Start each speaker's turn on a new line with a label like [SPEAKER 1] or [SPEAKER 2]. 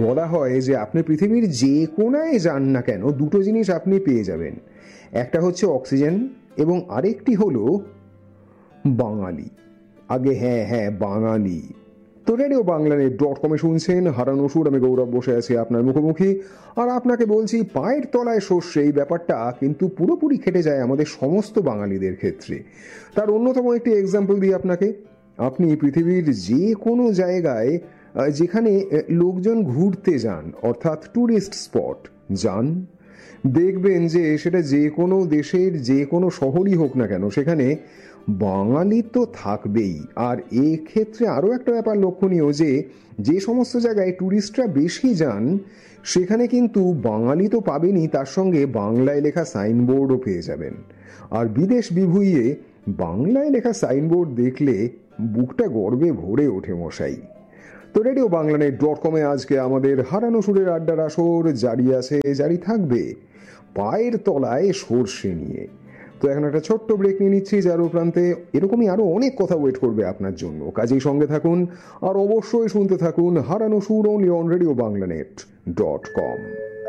[SPEAKER 1] বলা হয় যে আপনি পৃথিবীর যে কোনায় যান না কেন দুটো জিনিস আপনি পেয়ে যাবেন, একটা হচ্ছে অক্সিজেন এবং আরেকটি হলো বাঙালি। আগে হ্যাঁ হ্যাঁ বাঙালি। তো রেডিও বাংলানেট.com-এ শুনছেন হারানো সুর, আমি গৌরব বসে আছি আপনার মুখোমুখি, আর আপনাকে বলছি পায়ের তলায় সর্ষে এই ব্যাপারটা কিন্তু পুরোপুরি খেটে যায় আমাদের সমস্ত বাঙালিদের ক্ষেত্রে। তার অন্যতম একটি এক্সাম্পল দিই আপনাকে। আপনি পৃথিবীর যে কোনো জায়গায় যেখানে লোকজন ঘুরতে যান, অর্থাৎ ট্যুরিস্ট স্পট যান, দেখবেন যে সেটা যে কোনো দেশের যে কোনো শহরই হোক না কেন, সেখানে বাঙালি তো থাকবেই। আর এক্ষেত্রে আরও একটা ব্যাপার লক্ষণীয় যে যে সমস্ত জায়গায় ট্যুরিস্টরা বেশি যান সেখানে কিন্তু বাঙালি তো পাবেনই, তার সঙ্গে বাংলায় লেখা সাইনবোর্ডও পেয়ে যাবেন। আর বিদেশ বিভুঁইয়ে বাংলায় লেখা সাইনবোর্ড দেখলে বুকটা গর্বে ভরে ওঠে মশাই। তো রেডিও বাংলানেট.com-এ আজকে আমাদের হারানো সুরের আড্ডার আসর জারি আছে, জারি থাকবে পায়ের তলায় সর্ষে নিয়ে। তো এখন একটা ছোট্ট ব্রেক নিয়ে নিচ্ছি, যার প্রান্তে এরকমই আরো অনেক কথা ওয়েট করবে আপনার জন্য। কাজেই সঙ্গে থাকুন আর অবশ্যই শুনতে থাকুন হারানো সুর অনলি অন রেডিও বাংলানেট.com।